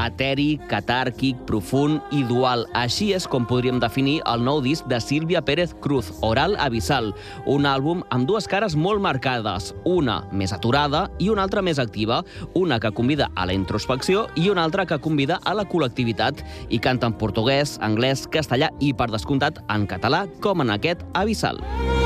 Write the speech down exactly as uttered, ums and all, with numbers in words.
etèric, catàrquic, profund i dual. Així és com podríem definir el nou disc de Sílvia Pérez Cruz, Oral Abissal, un àlbum amb dues cares molt marcades, una més aturada i una altra més activa, una que convida a la introspecció i una altra que convida a la col·lectivitat, i canta en portuguès, anglès, castellà i, per descomptat, en català, com en aquest Abissal.